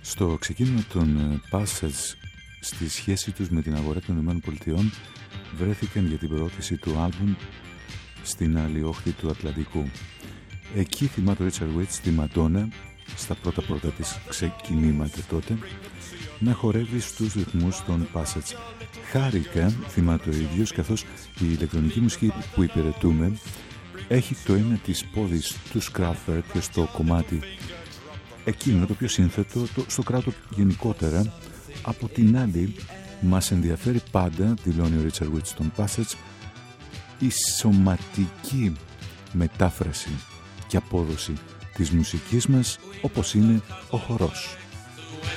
Στο ξεκίνημα των Passage στη σχέση τους με την αγορά των ΗΠΑ βρέθηκαν για την προώθηση του άλμπουμ στην άλλη όχθη του Ατλαντικού. Εκεί θυμάται ο Ρίτσαρντ Βέιτς τη Μαντόνα στα πρώτα της ξεκινήματα τότε να χορεύει στους ρυθμούς των Passage. Χάρηκα, θυμάται ο ίδιος, καθώς η ηλεκτρονική μουσική που υπηρετούμε έχει το ένα της πόδης του Scraffer και στο κομμάτι εκείνο το πιο σύνθετο στο κράτο γενικότερα. Από την άλλη μας ενδιαφέρει πάντα, δηλώνει ο Ρίτσαρντ Βέιτς των Passage, η σωματική μετάφραση και απόδοση της μουσικής μας όπως είναι ο χορός.